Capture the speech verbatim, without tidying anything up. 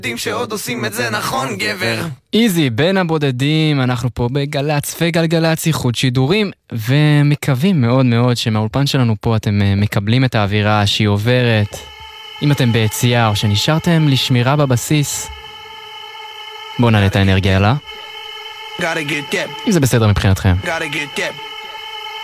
יודעים שעוד עושים את זה נכון, גבר. איזי, בין הבודדים, אנחנו פה בגלץ וגלגלץ איחוד שידורים, ומקווים מאוד מאוד שמהאולפן שלנו פה אתם מקבלים את האווירה שהיא עוברת. אם אתם ביציאה או שנשארתם לשמירה בבסיס, בואו נעלה את האנרגיה, יאללה. אם זה בסדר מבחינתכם.